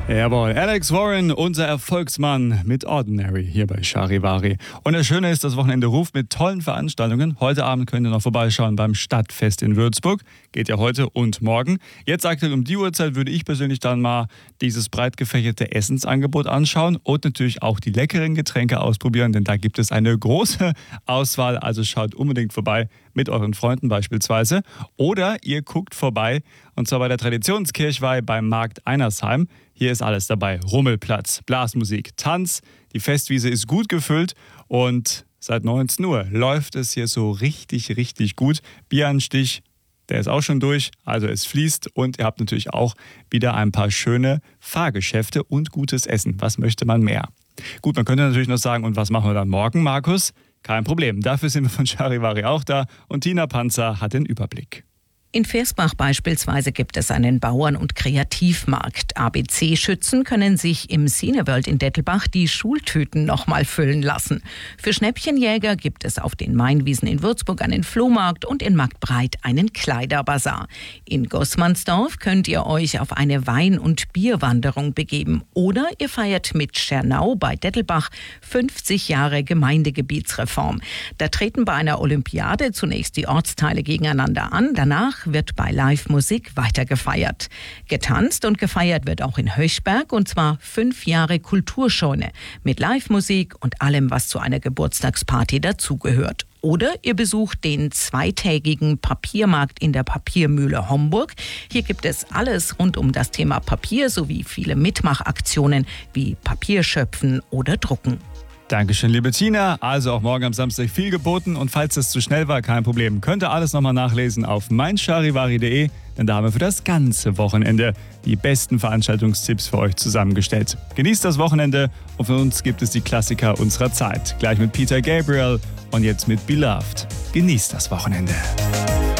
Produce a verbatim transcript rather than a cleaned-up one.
Jawohl, Alex Warren, unser Erfolgsmann mit Ordinary hier bei Charivari. Und das Schöne ist, das Wochenende ruft mit tollen Veranstaltungen. Heute Abend könnt ihr noch vorbeischauen beim Stadtfest in Würzburg. Geht ja heute und morgen. Jetzt aktuell um die Uhrzeit würde ich persönlich dann mal dieses breit gefächerte Essensangebot anschauen und natürlich auch die leckeren Getränke ausprobieren, denn da gibt es eine große Auswahl. Also schaut unbedingt vorbei mit euren Freunden beispielsweise. Oder ihr guckt vorbei und zwar bei der Traditionskirchweih beim Markt Einersheim. Hier ist alles dabei. Rummelplatz, Blasmusik, Tanz. Die Festwiese ist gut gefüllt und seit neunzehn Uhr läuft es hier so richtig, richtig gut. Bieranstich, der ist auch schon durch, also es fließt und ihr habt natürlich auch wieder ein paar schöne Fahrgeschäfte und gutes Essen. Was möchte man mehr? Gut, man könnte natürlich noch sagen, und was machen wir dann morgen, Markus? Kein Problem, dafür sind wir von Charivari auch da und Tina Panzer hat den Überblick. In Versbach beispielsweise gibt es einen Bauern- und Kreativmarkt. A B C-Schützen können sich im Cineworld in Dettelbach die Schultüten nochmal füllen lassen. Für Schnäppchenjäger gibt es auf den Mainwiesen in Würzburg einen Flohmarkt und in Marktbreit einen Kleiderbazar. In Gossmannsdorf könnt ihr euch auf eine Wein- und Bierwanderung begeben. Oder ihr feiert mit Schernau bei Dettelbach fünfzig Jahre Gemeindegebietsreform. Da treten bei einer Olympiade zunächst die Ortsteile gegeneinander an. Danach wird bei Live-Musik weiter gefeiert. Getanzt und gefeiert wird auch in Höchberg, und zwar fünf Jahre Kulturscheune mit Live-Musik und allem, was zu einer Geburtstagsparty dazugehört. Oder ihr besucht den zweitägigen Papiermarkt in der Papiermühle Homburg. Hier gibt es alles rund um das Thema Papier sowie viele Mitmachaktionen wie Papierschöpfen oder Drucken. Dankeschön, liebe Tina. Also auch morgen am Samstag viel geboten. Und falls das zu schnell war, kein Problem. Könnt ihr alles nochmal nachlesen auf mein charivari punkt de. Denn da haben wir für das ganze Wochenende die besten Veranstaltungstipps für euch zusammengestellt. Genießt das Wochenende und für uns gibt es die Klassiker unserer Zeit. Gleich mit Peter Gabriel und jetzt mit Beloved. Genießt das Wochenende.